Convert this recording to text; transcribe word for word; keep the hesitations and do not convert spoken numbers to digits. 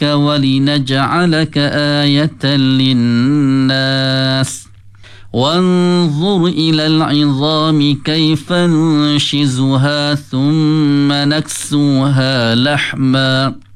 ولنجعلك آية للناس وانظر إلى العظام كيف ننشزها ثم نكسوها لحما